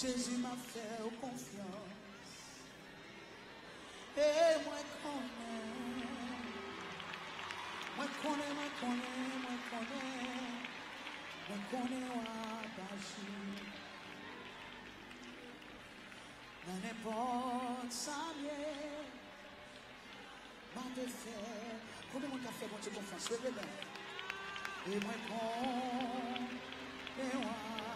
Jésus m'a fait confiance. Et moi connais, dans n'importe ça, m'a de faire. Combien de fait mon Dieu confiance? Et moi connais.